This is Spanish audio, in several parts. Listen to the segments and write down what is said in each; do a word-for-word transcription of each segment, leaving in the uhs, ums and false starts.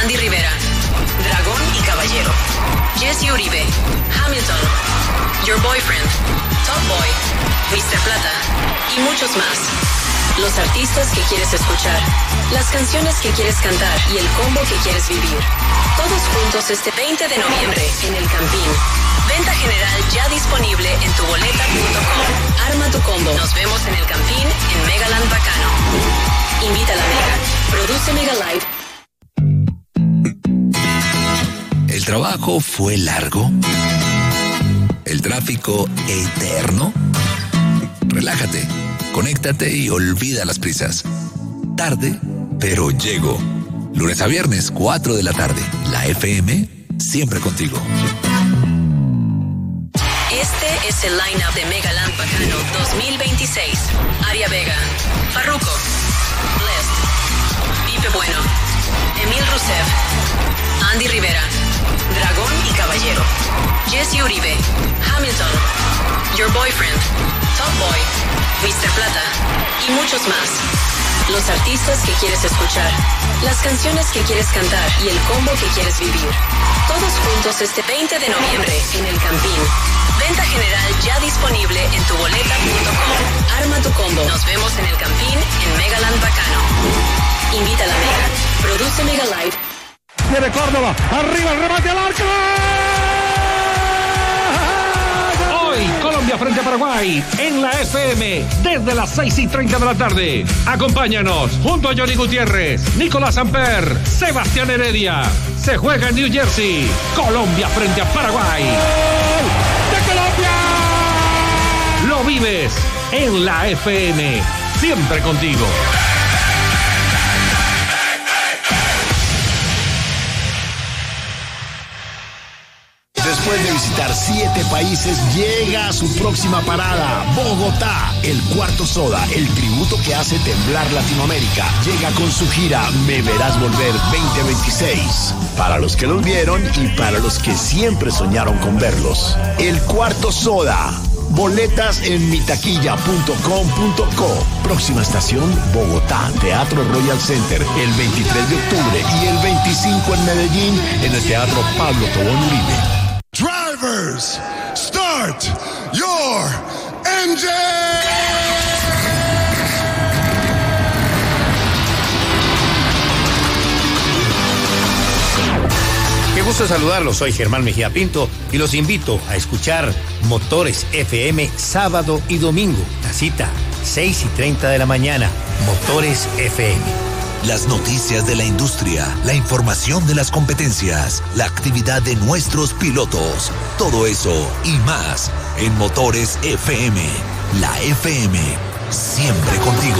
Andy Rivera, Dragón y Caballero, Jesse Uribe, Hamilton, Your Boyfriend, Top Boy, mister Plata y muchos más. Los artistas que quieres escuchar, las canciones que quieres cantar y el combo que quieres vivir. Todos juntos este veinte de noviembre en El Campín. Venta general ya disponible en tu boleta punto com. Arma tu combo. Nos vemos en El Campín en Megaland Bacano. Invita a la Mega. Produce Mega Live. ¿El trabajo fue largo? ¿El tráfico eterno? Relájate, conéctate y olvida las prisas. Tarde, pero llego. Lunes a viernes, cuatro de la tarde. La F M, siempre contigo. Este es el line-up de Megaland Bacano dos mil veintiséis. Aria Vega, Farruko, Blessed, Pipe Bueno, Emil Rusev, Andy Rivera, Dragón y Caballero, Jesse Uribe, Hamilton, Your Boyfriend, Top Boy, mister Plata y muchos más. Los artistas que quieres escuchar, las canciones que quieres cantar y el combo que quieres vivir. Todos juntos este veinte de noviembre en El Campín. Venta general ya disponible en tu boleta punto com. Arma tu combo. Nos vemos en El Campín en Megaland Bacano. Invita a la Mega. Produce Mega Live. Viene Córdoba, arriba el remate al arco. Hoy Colombia frente a Paraguay en la F M desde las seis y treinta de la tarde. Acompáñanos junto a Johnny Gutiérrez, Nicolás Amper, Sebastián Heredia. Se juega en New Jersey. Colombia frente a Paraguay. ¡De Colombia! Lo vives en la F M, siempre contigo. Después de visitar siete países, llega a su próxima parada, Bogotá. El Cuarto Soda, el tributo que hace temblar Latinoamérica, llega con su gira Me Verás Volver veinte veintiséis. Para los que los vieron y para los que siempre soñaron con verlos. El Cuarto Soda. Boletas en mitaquilla punto com punto co. Próxima estación, Bogotá, Teatro Royal Center, el veintitrés de octubre y el veinticinco en Medellín, en el Teatro Pablo Tobón Uribe. Drivers, start your engine! Qué gusto saludarlos, soy Germán Mejía Pinto y los invito a escuchar Motores F M sábado y domingo. La cita, seis y treinta de la mañana, Motores F M. Las noticias de la industria, la información de las competencias, la actividad de nuestros pilotos, todo eso y más en Motores F M. La F M, siempre contigo.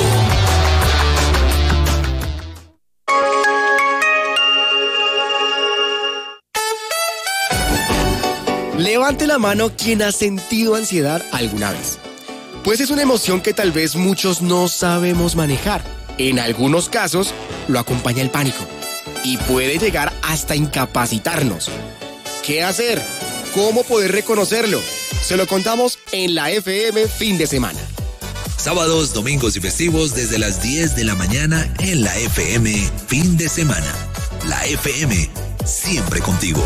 Levante la mano quien ha sentido ansiedad alguna vez. Pues es una emoción que tal vez muchos no sabemos manejar. En algunos casos, lo acompaña el pánico y puede llegar hasta incapacitarnos. ¿Qué hacer? ¿Cómo poder reconocerlo? Se lo contamos en la F M fin de semana. Sábados, domingos y festivos desde las diez de la mañana en la F M fin de semana. La F M, siempre contigo.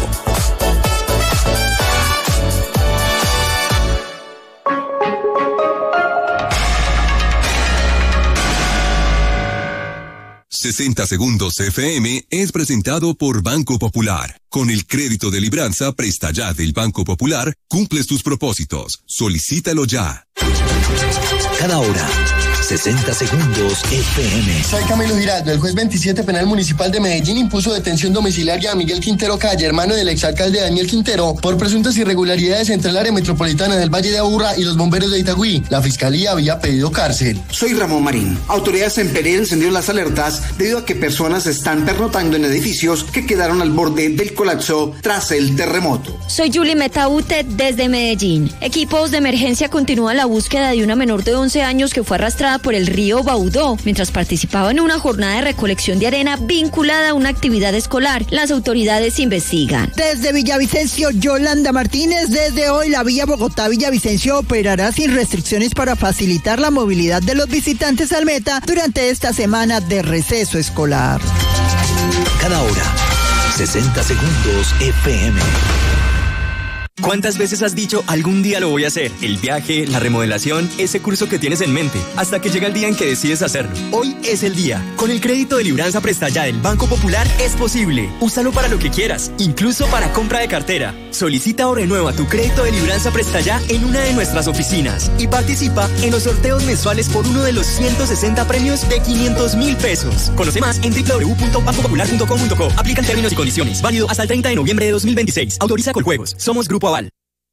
sesenta Segundos F M es presentado por Banco Popular. Con el crédito de libranza Presta Ya del Banco Popular, cumples tus propósitos. Solicítalo ya. Cada hora, sesenta Segundos F M. Soy Camilo Giraldo. El juez veintisiete Penal Municipal de Medellín impuso detención domiciliaria a Miguel Quintero Calle, hermano del exalcalde Daniel Quintero, por presuntas irregularidades entre el área metropolitana del Valle de Aburrá y los bomberos de Itagüí. La fiscalía había pedido cárcel. Soy Ramón Marín. Autoridades en Pereira encendieron las alertas debido a que personas están pernotando en edificios que quedaron al borde del colapso tras el terremoto. Soy Julie Metaute desde Medellín. Equipos de emergencia continúan la búsqueda de una menor de once años que fue arrastrada por el río Baudó mientras participaba en una jornada de recolección de arena vinculada a una actividad escolar. Las autoridades investigan. Desde Villavicencio, Yolanda Martínez. Desde hoy la vía Bogotá-Villavicencio operará sin restricciones para facilitar la movilidad de los visitantes al Meta durante esta semana de receso escolar. Cada hora, sesenta segundos F M. ¿Cuántas veces has dicho algún día lo voy a hacer? El viaje, la remodelación, ese curso que tienes en mente, hasta que llega el día en que decides hacerlo. Hoy es el día. Con el crédito de Libranza Presta Ya del Banco Popular es posible. Úsalo para lo que quieras, incluso para compra de cartera. Solicita o renueva tu crédito de Libranza Presta Ya en una de nuestras oficinas y participa en los sorteos mensuales por uno de los ciento sesenta premios de quinientos mil pesos. Conoce más en doble u doble u doble u punto banco popular punto com punto co. Aplican términos y condiciones. Válido hasta el treinta de noviembre de dos mil veintiséis. Autoriza Coljuegos. Somos Grupo Aval.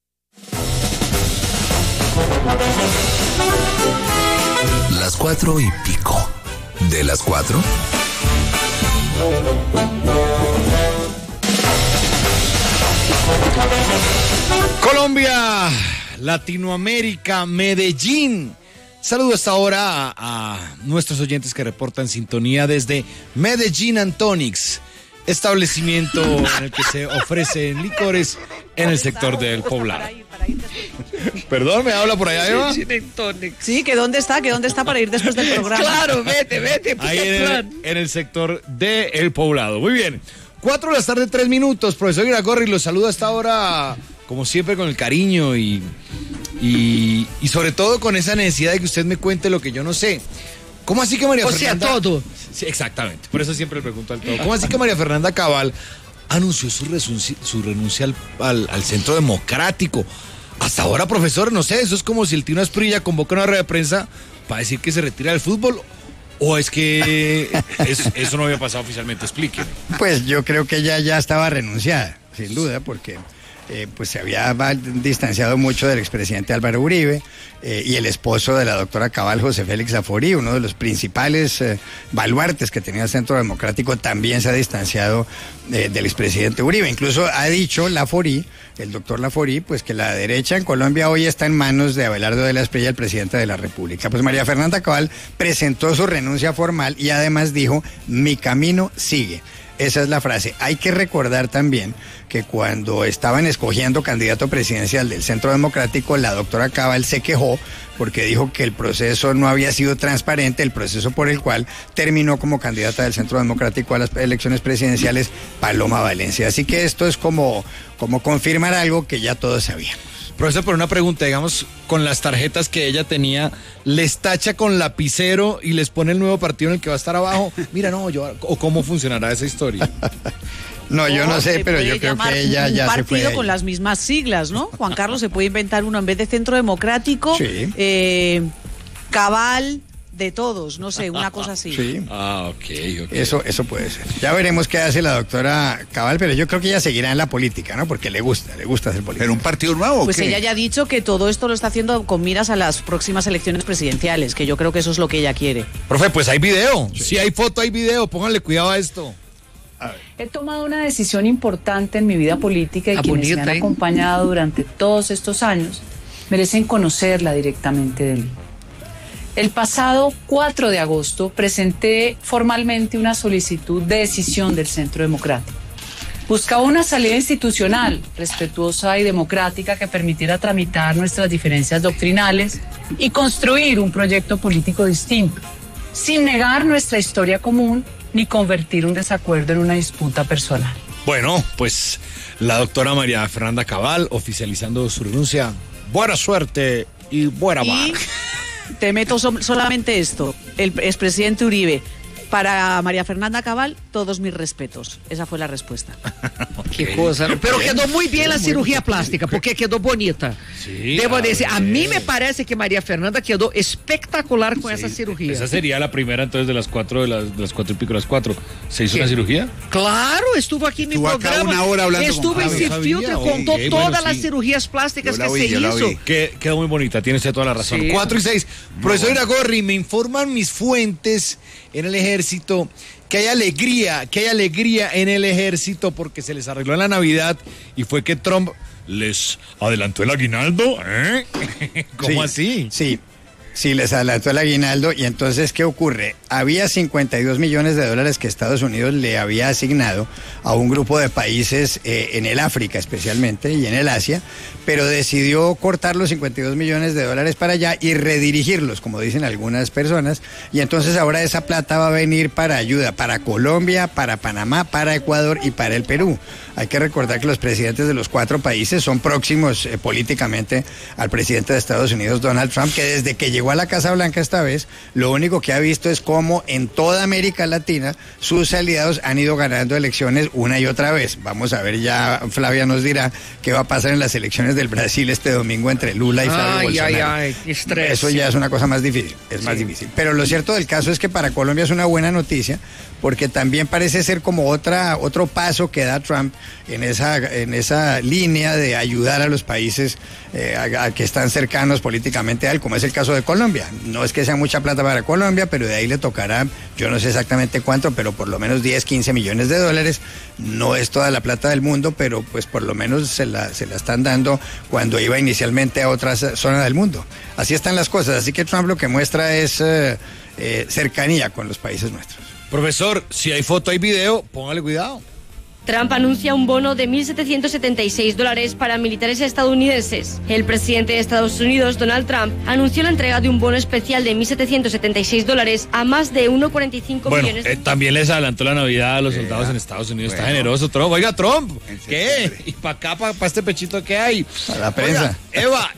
Las cuatro y pico. ¿De las cuatro? Colombia, Latinoamérica, Medellín. Saludo hasta ahora a, a nuestros oyentes que reportan sintonía desde Medellín Antonix, establecimiento en el que se ofrecen licores en el sector del Poblado. Perdón, ¿me habla por allá, Eva? Sí, que dónde está, que dónde está para ir después del programa. Claro, vete, vete. Ahí en el, en el sector del Poblado. Muy bien. Cuatro de la tarde, tres minutos. Profesor Iragorri, los saluda hasta ahora, como siempre, con el cariño y, y, y sobre todo con esa necesidad de que usted me cuente lo que yo no sé. ¿Cómo así que María o Fernanda? O sea, todo. Sí, exactamente. Por eso siempre le pregunto al todo. ¿Cómo así que María Fernanda Cabal anunció su, renuncia, su renuncia al, al, al Centro Democrático? Hasta ahora, profesor, no sé, eso es como si el Tino Asprilla convoca una rueda de prensa para decir que se retira del fútbol. ¿O es que es, eso no había pasado oficialmente? Explíqueme. Pues yo creo que ella ya estaba renunciada, sin duda, porque eh, pues se había distanciado mucho del expresidente Álvaro Uribe eh, y el esposo de la doctora Cabal, José Félix Laforí, uno de los principales eh, baluartes que tenía el Centro Democrático, también se ha distanciado eh, del expresidente Uribe. Incluso ha dicho Laforí, el doctor Laforí, pues que la derecha en Colombia hoy está en manos de Abelardo de la Espriella, el presidente de la República. Pues María Fernanda Cabal presentó su renuncia formal y además dijo, mi camino sigue. Esa es la frase. Hay que recordar también que cuando estaban escogiendo candidato presidencial del Centro Democrático, la doctora Cabal se quejó porque dijo que el proceso no había sido transparente, el proceso por el cual terminó como candidata del Centro Democrático a las elecciones presidenciales Paloma Valencia. Así que esto es como, como confirmar algo que ya todos sabíamos. Profesor, por una pregunta, digamos, con las tarjetas que ella tenía, ¿les tacha con lapicero y les pone el nuevo partido en el que va a estar abajo? Mira, no, yo, o cómo funcionará esa historia. No, yo no sé, pero yo creo que ella ya se fue. Un partido con las mismas siglas, ¿no? Juan Carlos, se puede inventar uno en vez de Centro Democrático, sí. eh, Cabal, de todos, no sé, una cosa así. Sí. Ah, ok, ok. Eso, eso puede ser. Ya veremos qué hace la doctora Cabal, pero yo creo que ella seguirá en la política, ¿no? Porque le gusta, le gusta hacer política. ¿Pero un partido nuevo o Pues qué? ella ya ha dicho que todo esto lo está haciendo con miras a las próximas elecciones presidenciales, que yo creo que eso es lo que ella quiere. Profe, pues hay video. Si sí hay foto, hay video. Pónganle cuidado a esto. A He tomado una decisión importante en mi vida política y Ah, quienes me bonita, han ¿eh? acompañado durante todos estos años merecen conocerla directamente de mí. El pasado cuatro de agosto presenté formalmente una solicitud de decisión del Centro Democrático. Buscaba una salida institucional, respetuosa y democrática que permitiera tramitar nuestras diferencias doctrinales y construir un proyecto político distinto, sin negar nuestra historia común ni convertir un desacuerdo en una disputa personal. Bueno, pues la doctora María Fernanda Cabal oficializando su renuncia. Buena suerte y buena mar. Te meto so- solamente esto, el expresidente Uribe. Para María Fernanda Cabal, todos mis respetos. Esa fue la respuesta. Qué cosa. Pero quedó muy bien la cirugía plástica, porque quedó bonita. Sí, Debo a decir, a ver. mí me parece que María Fernanda quedó espectacular con Sí, esa cirugía. Esa sería la primera entonces de las cuatro, de las, de las cuatro y pico, las cuatro. ¿Se hizo ¿Qué? una cirugía? Claro, estuvo aquí en mi Estuvo acá programa. una hora hablando Estuvo con en Javi. Sin Sabía, Filtro, ok, contó bueno, todas las sí. cirugías plásticas Yo la que vi, se yo la hizo. vi. Que, quedó muy bonita, tiene usted toda la razón. Sí. Cuatro y seis. Profesor Iragorri, me informan mis fuentes en el ejército que hay alegría, que hay alegría en el ejército porque se les arregló en la Navidad y fue que Trump les adelantó el aguinaldo, ¿eh? ¿Cómo Sí, así? Sí. Sí, les adelantó el aguinaldo. Y entonces, ¿qué ocurre? Había cincuenta y dos millones de dólares que Estados Unidos le había asignado a un grupo de países eh, en el África especialmente y en el Asia, pero decidió cortar los cincuenta y dos millones de dólares para allá y redirigirlos, como dicen algunas personas. Y entonces ahora esa plata va a venir para ayuda para Colombia, para Panamá, para Ecuador y para el Perú. Hay que recordar que los presidentes de los cuatro países son próximos eh, políticamente al presidente de Estados Unidos, Donald Trump, que desde que llegó a la Casa Blanca esta vez, lo único que ha visto es cómo en toda América Latina sus aliados han ido ganando elecciones una y otra vez. Vamos a ver, ya Flavia nos dirá qué va a pasar en las elecciones del Brasil este domingo entre Lula y Flavio ay, Bolsonaro. Ay, ay, qué estrés. Eso ya es una cosa más difícil, es sí. más difícil. Pero lo cierto del caso es que para Colombia es una buena noticia, porque también parece ser como otra, otro paso que da Trump en esa, en esa línea de ayudar a los países eh, a, a que están cercanos políticamente a él, como es el caso de Colombia. No es que sea mucha plata para Colombia, pero de ahí le tocará, yo no sé exactamente cuánto, pero por lo menos diez, quince millones de dólares. No es toda la plata del mundo, pero pues por lo menos se la, se la están dando cuando iba inicialmente a otras zonas del mundo. Así están las cosas, así que Trump lo que muestra es eh, eh, cercanía con los países nuestros. Profesor, si hay foto, hay video, póngale cuidado. Trump anuncia un bono de mil setecientos setenta y seis dólares para militares estadounidenses. El presidente de Estados Unidos, Donald Trump, anunció la entrega de un bono especial de mil setecientos setenta y seis dólares a más de uno coma cuarenta y cinco bueno, millones de... Eh, también les adelantó la Navidad a los soldados eh, en Estados Unidos. Bueno. Está generoso, Trump. Oiga, Trump, ¿qué? ¿Y para acá, para pa este pechito qué hay? A la prensa. Oiga, Eva,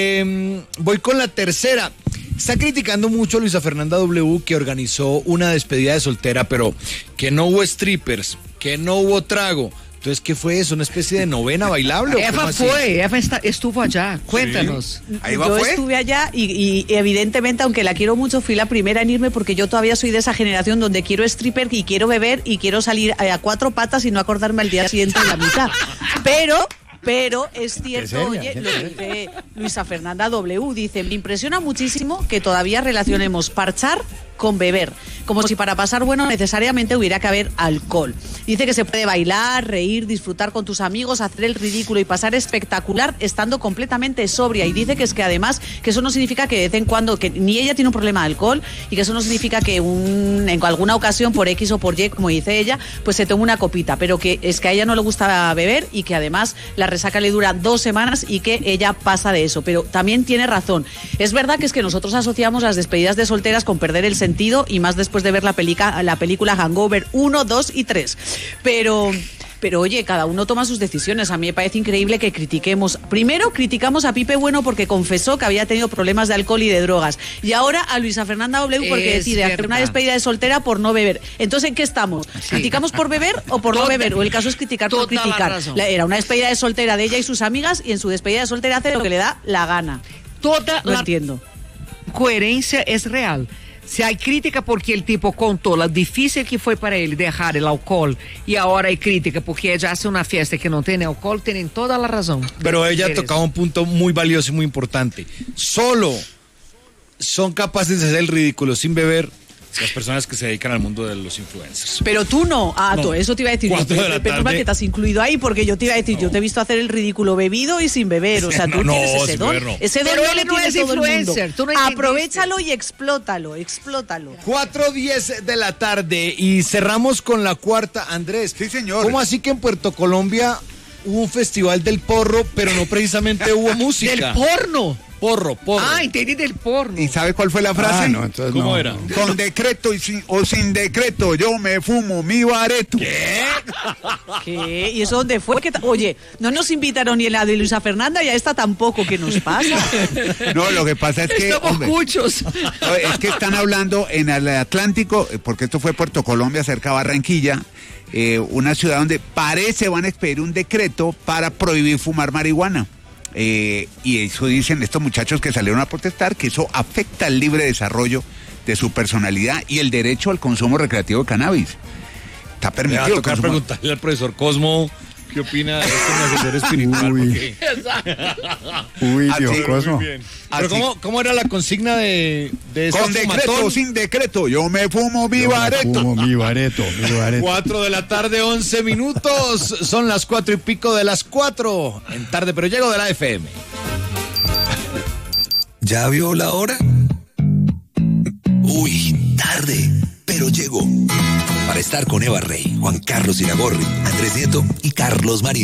eh, voy con la tercera. Está criticando mucho a Luisa Fernanda W, que organizó una despedida de soltera, pero que no hubo strippers, que no hubo trago. Entonces, ¿qué fue eso? ¿Una especie de novena bailable? Eva fue, Eva está, estuvo allá. Cuéntanos. Sí. Yo fue? estuve allá y, y evidentemente, aunque la quiero mucho, fui la primera en irme porque yo todavía soy de esa generación donde quiero stripper y quiero beber y quiero salir a cuatro patas y no acordarme al día siguiente de la mitad. Pero... Pero es cierto, oye, lo dice Luisa Fernanda W, dice, me impresiona muchísimo que todavía relacionemos parchar con beber, como si para pasar bueno necesariamente hubiera que haber alcohol. Dice que se puede bailar, reír, disfrutar con tus amigos, hacer el ridículo y pasar espectacular estando completamente sobria. Y dice que es que además que eso no significa que de vez en cuando, que ni ella tiene un problema de alcohol y que eso no significa que un, en alguna ocasión por X o por Y, como dice ella, pues se tome una copita, pero que es que a ella no le gusta beber y que además la resaca le dura dos semanas y que ella pasa de eso. Pero también tiene razón. Es verdad que es que nosotros asociamos las despedidas de solteras con perder el sentido y más después de ver la, pelica, la película Hangover uno, dos y tres. Pero... Pero oye, cada uno toma sus decisiones. A mí me parece increíble que critiquemos. Primero criticamos a Pipe Bueno porque confesó que había tenido problemas de alcohol y de drogas. Y ahora a Luisa Fernanda W porque es decide verdad. hacer una despedida de soltera por no beber. Entonces, ¿en qué estamos? Sí. ¿Criticamos por beber o por toda, no beber? O el caso es criticar por criticar. La, era una despedida de soltera de ella y sus amigas y en su despedida de soltera hace lo que le da la gana. Toda no la entiendo. Coherencia es real. Si hay crítica porque el tipo contó lo difícil que fue para él dejar el alcohol y ahora hay crítica porque ella hace una fiesta que no tiene alcohol, tienen toda la razón. Pero ella tocaba un punto muy valioso y muy importante. Solo son capaces de hacer el ridículo sin beber las personas que se dedican al mundo de los influencers. Pero tú no, ah, no. Tú, eso te iba a decir. Pero tarde... que te has incluido ahí porque yo te iba a decir, no. Yo te he visto hacer el ridículo bebido y sin beber, o sea, tú no, tienes ese don. No. Ese don no, no es influencer. Tú no aprovechalo y explótalo, explótalo. cuatro diez de la tarde y cerramos con la cuarta, Andrés. Sí, señor. ¿Cómo así que en Puerto Colombia hubo un festival del porro, pero no precisamente hubo música? ¿Del porno? Porro, porro. Ah, entendí del porno. ¿Y sabe cuál fue la frase? Ah, no, entonces ¿Cómo no. era? Con decreto y sin, o sin decreto, yo me fumo mi bareto. ¿Qué? ¿Qué? ¿Y eso dónde fue? ¿Qué Oye, no nos invitaron ni a la de Luisa Fernanda y a esta tampoco. ¿Qué nos pasa? No, lo que pasa es que... Estamos hombre, muchos. Es que están hablando en el Atlántico, porque esto fue Puerto Colombia, cerca de Barranquilla, eh, una ciudad donde parece van a expedir un decreto para prohibir fumar marihuana. Eh, y eso dicen estos muchachos que salieron a protestar, que eso afecta el libre desarrollo de su personalidad y el derecho al consumo recreativo de cannabis. Está permitido. Me va a tocar preguntarle al profesor Cosmo qué opina de este asesor espiritual. Uy, Uy Dios, Cosmo. Pero ¿cómo, ¿cómo era la consigna de, de Con decreto o sin decreto, yo me fumo mi yo bareto. Me fumo mi bareto, mi bareto. Cuatro de la tarde, once minutos. Son las cuatro y pico de las cuatro. En tarde, pero llego de la F M. ¿Ya vio la hora? llegó. Para estar con Eva Rey, Juan Carlos Iragorri, Andrés Nieto y Carlos Marín.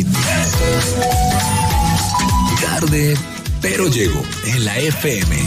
Tarde, pero llegó en la F M.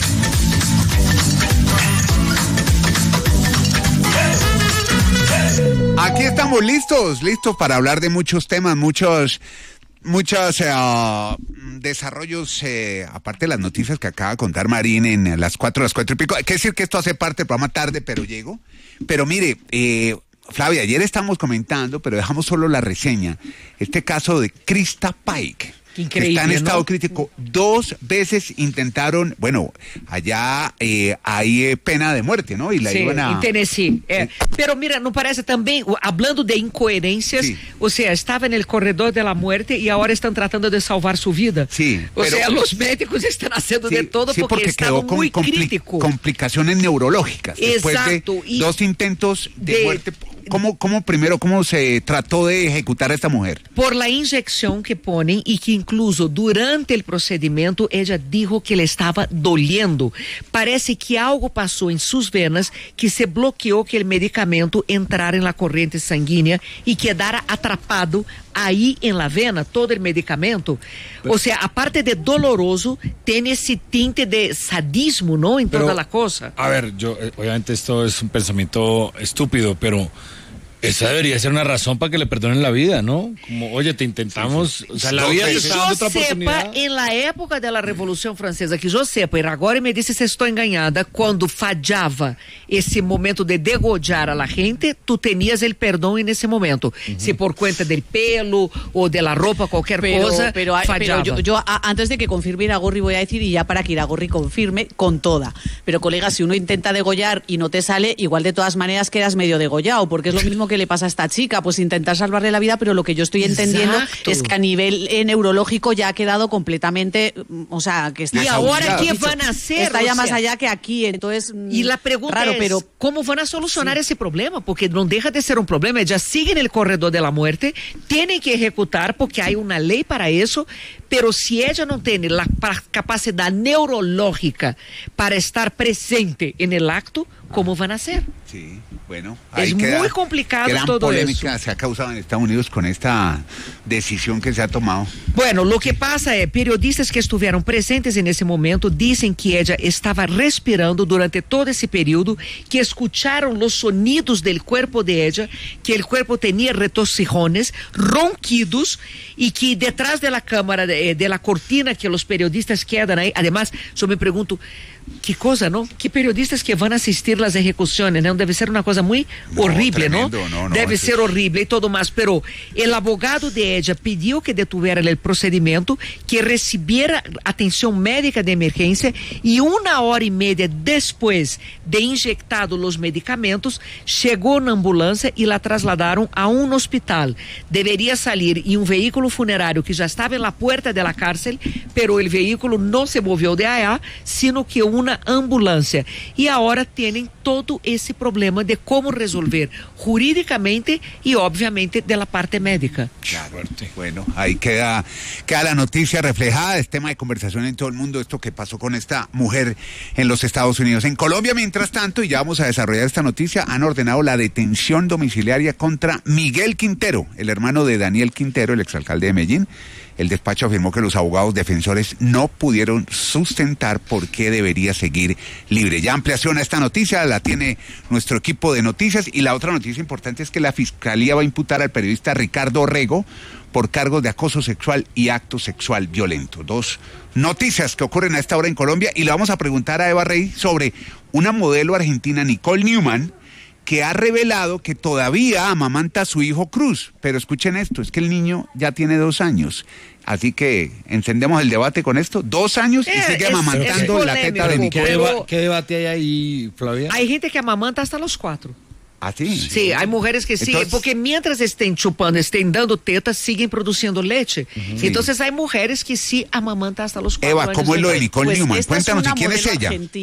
Aquí estamos listos, listos para hablar de muchos temas, muchos, muchos uh, desarrollos, eh, aparte de las noticias que acaba de contar Marín en las cuatro, las cuatro y pico. Hay que decir que esto hace parte del programa Tarde, pero llego. Pero mire, eh, Flavia, ayer estamos comentando, pero dejamos solo la reseña, este caso de Krista Pike. Qué increíble, que está en estado ¿no? crítico. Dos veces intentaron, bueno, allá eh, hay eh, pena de muerte, ¿no? Y la sí, iban a... em Tennessee. É. Pero mira, não parece também, hablando de incoherências, sí. O sea, estava no corredor de la muerte e agora estão tratando de salvar sua vida. Sí, o pero, sea, os médicos estão haciendo sí, de todo sí, porque, porque estavam quedó con muito compli críticos. Complicaciones neurológicas. Exacto. Después de y dos intentos de, de muerte. ¿Cómo, ¿Cómo primero, cómo se trató de ejecutar a esta mujer? Por la inyección que ponen y que incluso durante el procedimiento ella dijo que le estaba doliendo. Parece que algo pasó en sus venas que se bloqueó que el medicamento entrara en la corriente sanguínea y quedara atrapado ahí en la vena todo el medicamento. Pero, o sea, aparte de doloroso, tiene ese tinte de sadismo, ¿no? En pero, toda la cosa. A ver, yo, eh, obviamente esto es un pensamiento estúpido, pero esa debería ser una razón para que le perdonen la vida, ¿no? Como, oye, te intentamos, sí, sí. O sea, la vida te está dando otra oportunidad. Sepa, en la época de la Revolución Francesa, que yo sepa, e agora me disse se estou enganada, quando fallava esse momento de degollar a la gente, tu tenías el perdón en ese momento. Uh-huh. Si por cuenta del pelo o de la ropa, cualquier pero, cosa, pero, fallaba. Pero yo, yo a, antes de que confirme Iragorri voy a decir, y ya para que Iragorri confirme, con toda. Pero colega, si uno intenta degollar y no te sale, igual de todas maneras quedas medio degollado, porque es lo mismo que le pasa a esta chica, pues intentar salvarle la vida, pero lo que yo estoy entendiendo Exacto. es que a nivel eh, neurológico ya ha quedado completamente, o sea, que está... ¿Y ahora qué van a hacer? Está ya o más sea, allá que aquí, entonces... Y la pregunta raro, es, pero, ¿cómo van a solucionar sí. ese problema? Porque no deja de ser un problema, ya siguen el corredor de la muerte, tienen que ejecutar porque hay una ley para eso, pero si ella no tiene la capacidad neurológica para estar presente en el acto, ¿cómo van a hacer? Sí, bueno. Es queda, muy complicado gran todo polémica eso. Se ha causado en Estados Unidos con esta decisión que se ha tomado. Bueno, lo que pasa es, periodistas que estuvieron presentes en ese momento dicen que ella estaba respirando durante todo ese periodo, que escucharon los sonidos del cuerpo de ella, que el cuerpo tenía retorcijones, ronquidos, y que detrás de la cámara, de, de la cortina que los periodistas quedan ahí, además, yo me pregunto, qué cosa, ¿no? ¿Qué periodistas que van a asistir las ejecuciones, ¿no? Debe ser una cosa muy no, horrible, tremendo, ¿no? no, no Debe eso... ser horrible y todo más, pero el abogado de ella pidió que detuvieran el procedimiento, que recibiera atención médica de emergencia y una hora y media después de inyectados los medicamentos, llegó una ambulancia y la trasladaron a un hospital. Debería salir en un vehículo funerario que ya estaba en la puerta de la cárcel, pero el vehículo no se movió de allá, sino que una ambulancia. Y ahora tienen todo ese problema de cómo resolver jurídicamente y obviamente de la parte médica. Claro, bueno, ahí queda, queda la noticia reflejada, es tema de conversación en todo el mundo, esto que pasó con esta mujer en los Estados Unidos. En Colombia, mientras tanto, y ya vamos a desarrollar esta noticia, han ordenado la detención domiciliaria contra Miguel Quintero, el hermano de Daniel Quintero, el exalcalde de Medellín. El despacho afirmó que los abogados defensores no pudieron sustentar por qué debería seguir libre. Ya ampliación a esta noticia la tiene nuestro equipo de noticias, y la otra noticia importante es que la Fiscalía va a imputar al periodista Ricardo Rego por cargos de acoso sexual y acto sexual violento. Dos noticias que ocurren a esta hora en Colombia, y le vamos a preguntar a Eva Rey sobre una modelo argentina, Nicole Newman, que ha revelado que todavía amamanta a su hijo Cruz. Pero escuchen esto, es que el niño ya tiene dos años. Así que encendemos el debate con esto. Dos años y eh, sigue es, amamantando es la teta de ¿Qué, Nicole. deba ¿Qué debate hay ahí, Flavia? Hay gente que amamanta hasta los cuatro. ¿Ah, sí? Sí, hay mujeres que sí, Entonces, porque mientras estén chupando, estén dando tetas, siguen produciendo leche. Uh-huh. Entonces hay mujeres que sí amamantan hasta los cuatro Eva, años. ¿cómo es lo de Nicole pues Newman? Esta Cuéntanos, es una ¿y quién es modelo ella? argentina.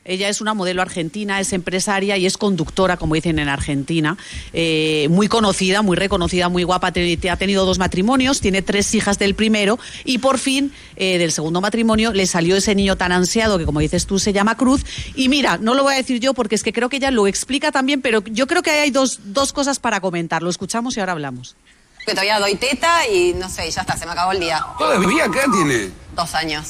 Ella es una modelo argentina, es empresaria y es conductora, como dicen en Argentina, eh, muy conocida, muy reconocida, muy guapa, te, te ha tenido dos matrimonios, tiene tres hijas del primero y por fin eh, del segundo matrimonio le salió ese niño tan ansiado que, como dices tú, se llama Cruz. Y mira, no lo voy a decir yo porque es que creo que ella lo explica también, pero yo creo que hay dos, dos cosas para comentar. Lo escuchamos y ahora hablamos. Que todavía doy teta y no sé, ya está, se me acabó el día. ¿Todavía qué tiene? Dos años.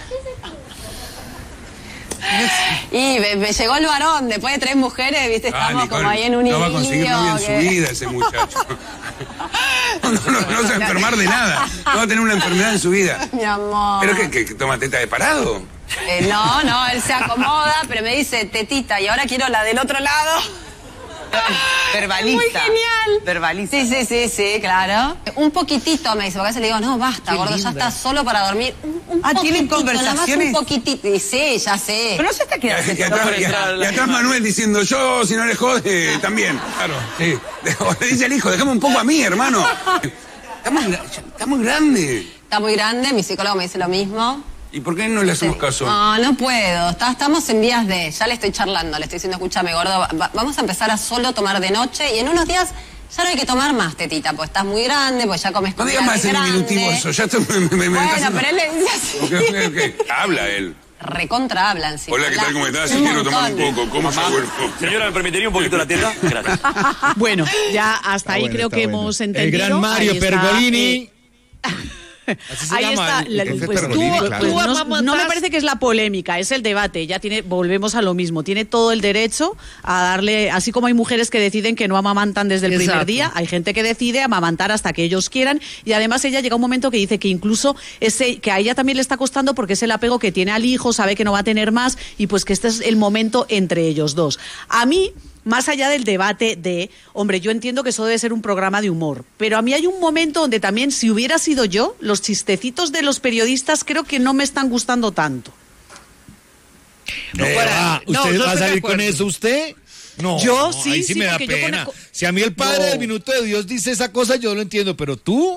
Y me, me llegó el varón, después de tres mujeres, viste, estamos ah, Nicole, como ahí en un no va a conseguir novia en que... su vida ese muchacho. No, no, no, no se va a enfermar de nada. No va a tener una enfermedad en su vida. Mi amor. ¿Pero qué, qué, que toma teta de parado? Eh, no, no, él se acomoda, pero me dice tetita y ahora quiero la del otro lado. Verbalista. Muy genial. Verbalista. Sí, sí, sí, sí, claro. Un poquitito me dice, porque a veces le digo, no, basta, qué gordo, linda. Ya está solo para dormir. Un, un ah, ¿tienen conversaciones? Un poquitito. Y sí, ya sé. Pero no se está quedando. Y, y, atrás, y, y atrás Manuel diciendo, yo, si no le jode, también. Claro, sí. Le dice el hijo, déjame un poco a mí, hermano. Está muy, está muy grande. Está muy grande, mi psicólogo me dice lo mismo. ¿Y por qué no le hacemos caso? No, no puedo. Está, estamos en vías de... Ya le estoy charlando, le estoy diciendo, escúchame, gordo, va, vamos a empezar a solo tomar de noche y en unos días ya no hay que tomar más, tetita, pues estás muy grande, pues ya comes comida No digas más en diminutivo eso, ya te, me, me, me Bueno, haciendo... pero él le dice así. Okay, okay, okay. Habla él. Recontra hablan, sí. Hola, ¿qué tal? ¿Cómo estás? Sí, quiero tomar un poco. ¿Cómo se vuelve? Señora, ¿me permitiría un poquito la teta? Gracias. Bueno, ya hasta ahí bueno, creo que bueno. hemos entendido. El gran Mario ahí está, Pergolini. Eh, Así se Ahí llama, está, el, la, el pues tú, claro. pues no, no me parece que es la polémica, es el debate, ya tiene, volvemos a lo mismo, tiene todo el derecho a darle, así como hay mujeres que deciden que no amamantan desde el Exacto. primer día, hay gente que decide amamantar hasta que ellos quieran y además ella llega un momento que dice que incluso ese, que a ella también le está costando porque es el apego que tiene al hijo, sabe que no va a tener más y pues que este es el momento entre ellos dos. A mí... Más allá del debate de, hombre, yo entiendo que eso debe ser un programa de humor, pero a mí hay un momento donde también, si hubiera sido yo, los chistecitos de los periodistas creo que no me están gustando tanto. No, eh, para, ¿Usted no, va a salir con eso usted? No, yo sí, ahí sí, sí me da pena. El... Si a mí el padre no. del minuto de Dios dice esa cosa, yo lo entiendo, pero tú...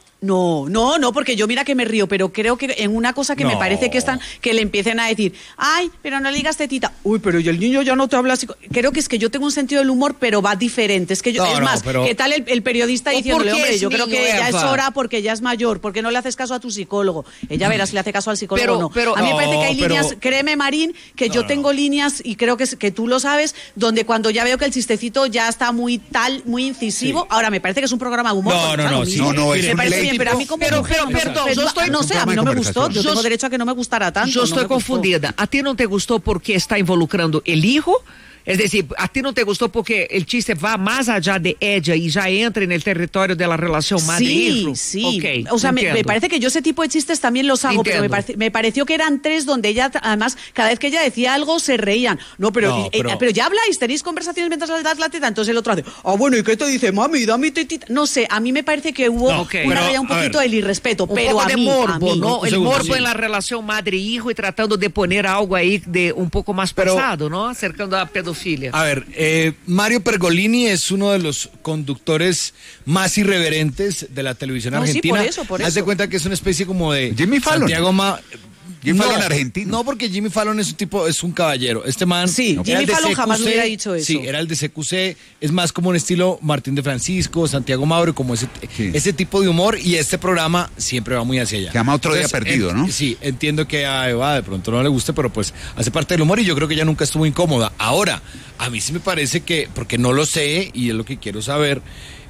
No, no, no, porque yo mira que me río, pero creo que en una cosa que no. me parece que están, que le empiecen a decir, ay, pero no le digas tetita, uy, pero y el niño ya no te habla así. Creo que es que yo tengo un sentido del humor, pero va diferente. Es que yo, no, es no, más, pero... ¿qué tal el, el periodista diciéndole, hombre, yo creo que ya es hora porque ya es mayor, porque no le haces caso a tu psicólogo? Ella verá si le hace caso al psicólogo pero, o no. Pero, a mí me parece que hay pero... líneas, créeme, Marín, que no, yo tengo líneas, y creo que, que tú lo sabes, donde cuando ya veo que el chistecito ya está muy tal, muy incisivo, sí. ahora me parece que es un programa de humor. No, no, no, sí, no, no, es me parece bien, pero a mí como pero, pero, perdón, yo estoy, no sé, a mí no me gustó, yo, yo tengo derecho a que no me gustara tanto. Yo estoy no confundida. Gustó. ¿A ti no te gustó porque está involucrando el hijo? Es decir, a ti no te gustó porque el chiste va más allá de ella y ya entra en el territorio de la relación madre-hijo. Sí, sí. Okay, o sea, me, me parece que yo ese tipo de chistes también los hago, entiendo. Pero me, parece, me pareció que eran tres donde ella, además, cada vez que ella decía algo se reían. No, pero, no, pero... Eh, pero ya habláis, tenéis conversaciones mientras le das la teta, entonces el otro hace, ah, bueno, ¿y qué te dice, mami? Dame tetita. No sé, a mí me parece que hubo no, okay. una raya un poquito del irrespeto, un pero poco a de mí, morbo, a mí, ¿no? El segundo, morbo sí. en la relación madre-hijo y tratando de poner algo ahí de un poco más pero, pasado, ¿no? Acercando a la pedofilia. A ver, Eh, Mario Pergolini es uno de los conductores más irreverentes de la televisión no, argentina. Sí, por eso, por eso. Haz de cuenta que es una especie como de Jimmy Fallon. Santiago Ma... Jimmy no, Fallon argentino. No, porque Jimmy Fallon es un tipo, es un caballero. Este man. Sí, Jimmy Fallon jamás hubiera dicho eso. Sí, era el de C Q C. Es más como un estilo Martín de Francisco, Santiago Mauro, como ese, sí. ese tipo de humor. Y este programa siempre va muy hacia allá. Se llama Otro Entonces, Día Perdido, en, ¿no? Sí, entiendo que a Eva de pronto no le guste, pero pues hace parte del humor y yo creo que ella nunca estuvo incómoda. Ahora, a mí sí me parece que, porque no lo sé y es lo que quiero saber,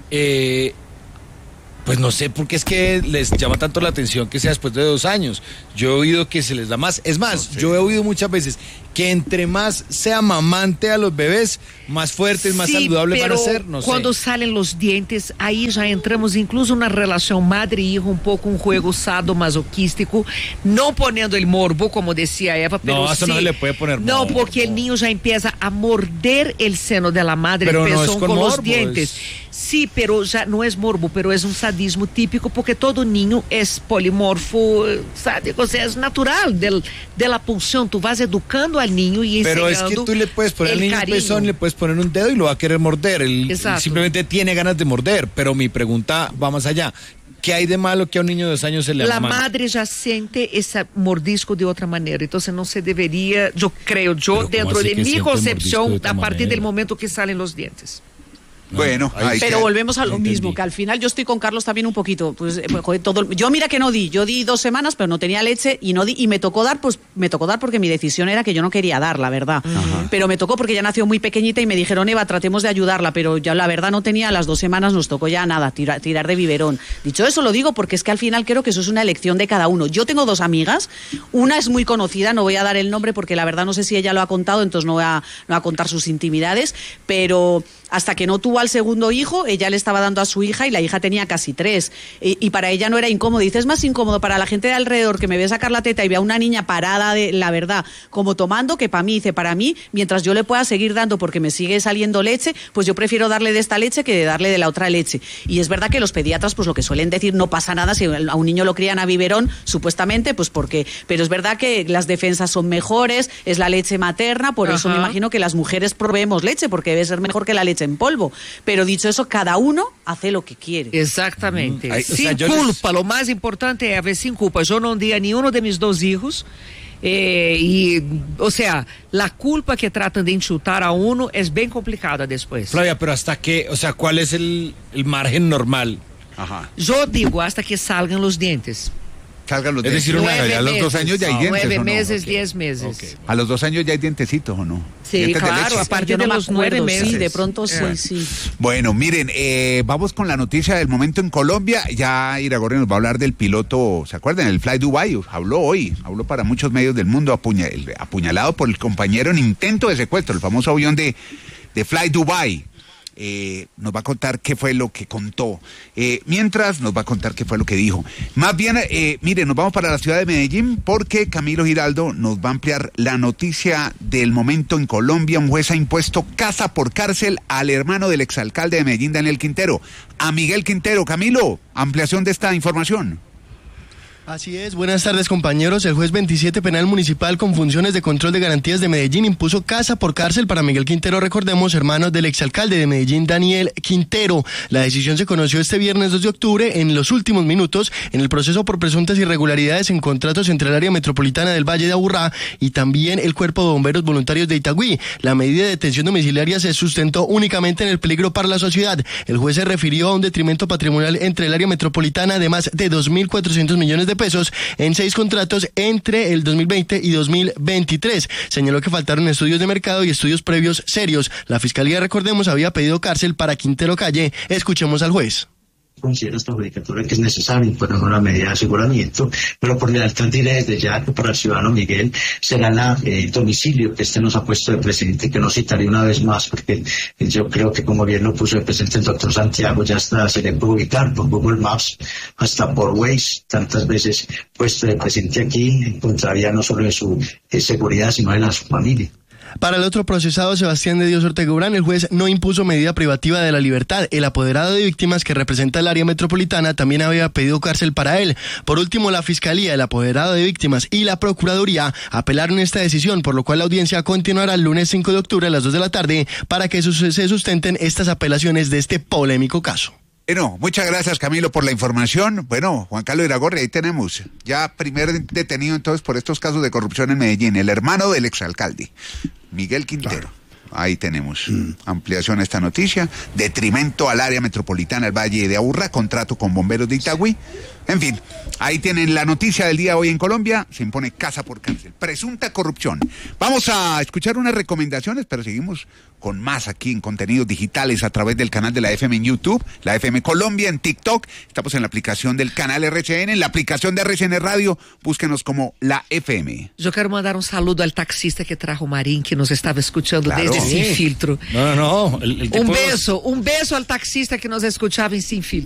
eh. Pues no sé por qué es que les llama tanto la atención que sea después de dos años. Yo he oído que se les da más. Es más, no sé. Yo he oído muchas veces que entre más se amamante a los bebés, más fuertes, más sí, saludables van a ser. No cuando sé. salen los dientes, ahí ya entramos incluso una relación madre-hijo, un poco un juego sadomasoquístico, no poniendo el morbo, como decía Eva, pero no, eso sí, no se le puede poner no, morbo. porque el niño ya empieza a morder el seno de la madre, pero el pezón no es con, con los morbo, dientes. Es... Sí, pero ya no es morbo, pero es un sadismo típico porque todo niño es polimorfo, sádico, o sea, es natural del, de la pulsión. Tú vas educando al niño y enseñando. Pero es que tú le puedes poner al niño un pezón, le puedes poner un dedo y lo va a querer morder. Él simplemente tiene ganas de morder. Pero mi pregunta va más allá. ¿Qué hay de malo que a un niño de dos años se le La amaman? madre ya siente ese mordisco de otra manera, entonces no se debería, yo creo, yo dentro de mi concepción, a partir del momento que salen los dientes. Bueno, Pero que... volvemos a lo Entendí. mismo, que al final yo estoy con Carlos también un poquito, pues, joder, todo, yo mira que no di, yo di dos semanas, pero no tenía leche y no di, y me tocó dar, pues me tocó dar porque mi decisión era que yo no quería dar, la verdad. Ajá. Pero me tocó porque ya nació muy pequeñita y me dijeron, Eva, tratemos de ayudarla, pero ya la verdad no tenía, las dos semanas nos tocó ya nada, tira, tirar de biberón. Dicho eso lo digo porque es que al final creo que eso es una elección de cada uno. Yo tengo dos amigas, una es muy conocida, no voy a dar el nombre porque la verdad no sé si ella lo ha contado, entonces no voy a, no voy a contar sus intimidades, pero hasta que no tuvo al segundo hijo, ella le estaba dando a su hija y la hija tenía casi tres. Y, y para ella no era incómodo. Dice, es más incómodo para la gente de alrededor que me ve sacar la teta y ve a una niña parada, de la verdad, como tomando, que para mí, dice, para mí, mientras yo le pueda seguir dando porque me sigue saliendo leche, pues yo prefiero darle de esta leche que de darle de la otra leche. Y es verdad que los pediatras, pues lo que suelen decir, no pasa nada si a un niño lo crían a biberón, supuestamente, pues porque... Pero es verdad que las defensas son mejores, es la leche materna, por Ajá. eso me imagino que las mujeres proveemos leche, porque debe ser mejor que la leche en polvo. Pero dicho eso, cada uno hace lo que quiere. Exactamente. Mm. Ay, sin o sea, culpa, les... lo más importante es haber sin culpa. Yo no di a ni uno de mis dos hijos. Eh, y, o sea, la culpa que tratan de insultar a uno es bien complicada después. Flavia, pero hasta qué, o sea, ¿cuál es el, el margen normal? Ajá. Yo digo hasta que salgan los dientes. Salgan los es dientes. decir, una, a los dos años ya hay dientes. Nueve ¿o no? meses, Okay. diez meses. Okay. A los dos años ya hay dientecitos, ¿o no? Sí, dientes claro, a partir de no los nueve meses. Sí, de pronto sí, eh. sí. Bueno, miren, eh, vamos con la noticia del momento en Colombia. Ya Iragorri nos va a hablar del piloto, ¿se acuerdan? El Fly Dubai, habló hoy, habló para muchos medios del mundo, apuña, apuñalado por el compañero en intento de secuestro, el famoso avión de, de Fly Dubai. Eh, nos va a contar qué fue lo que contó. Eh, mientras nos va a contar qué fue lo que dijo. Más bien, eh, mire, nos vamos para la ciudad de Medellín porque Camilo Giraldo nos va a ampliar la noticia del momento en Colombia. Un juez ha impuesto casa por cárcel al hermano del exalcalde de Medellín, Daniel Quintero, a Miguel Quintero. Camilo, ampliación de esta información. Así es, buenas tardes compañeros. El juez veintisiete penal municipal con funciones de control de garantías de Medellín impuso casa por cárcel para Miguel Quintero, recordemos, hermano del exalcalde de Medellín, Daniel Quintero. La decisión se conoció este viernes dos de octubre en los últimos minutos en el proceso por presuntas irregularidades en contratos entre el área metropolitana del Valle de Aburrá y también el Cuerpo de Bomberos Voluntarios de Itagüí. La medida de detención domiciliaria se sustentó únicamente en el peligro para la sociedad. El juez se refirió a un detrimento patrimonial entre el área metropolitana de más de dos mil cuatrocientos millones de pesos en seis contratos entre el dos mil veinte y dos mil veintitrés. Señaló que faltaron estudios de mercado y estudios previos serios. La fiscalía, recordemos, había pedido cárcel para Quintero Calle. Escuchemos al juez. Considera esta judicatura que es necesario imponer una medida de aseguramiento, pero por lealtad diré desde ya que para el ciudadano Miguel será el domicilio que este nos ha puesto de presidente, que no citaré una vez más, porque yo creo que como bien lo puso el presidente el doctor Santiago, ya hasta se le puede ubicar por Google Maps, hasta por Waze, tantas veces puesto de presidente aquí, encontraría no solo de su eh, seguridad, sino de la su familia. Para el otro procesado, Sebastián de Dios Ortega Urán, el juez no impuso medida privativa de la libertad. El apoderado de víctimas que representa el área metropolitana también había pedido cárcel para él. Por último, la Fiscalía, el apoderado de víctimas y la Procuraduría apelaron esta decisión, por lo cual la audiencia continuará el lunes cinco de octubre a las dos de la tarde para que se sustenten estas apelaciones de este polémico caso. Bueno, muchas gracias Camilo por la información. Bueno, Juan Carlos Iragorri, ahí tenemos ya primer detenido entonces por estos casos de corrupción en Medellín, el hermano del exalcalde, Miguel Quintero. Claro. Ahí tenemos mm. ampliación a esta noticia, detrimento al área metropolitana del Valle de Aburrá, contrato con bomberos de Itagüí. En fin, ahí tienen la noticia del día hoy en Colombia, se impone casa por cárcel, presunta corrupción. Vamos a escuchar unas recomendaciones, pero seguimos con más aquí en contenidos digitales a través del canal de la F M en YouTube, la F M Colombia en TikTok, estamos en la aplicación del canal R C N, en la aplicación de R C N Radio, búsquenos como la F M. Yo quiero mandar un saludo al taxista que trajo Marín, que nos estaba escuchando claro. desde sí. Sin Filtro. No, no, el, el tipo... Un beso, un beso al taxista que nos escuchaba en Sin Filtro.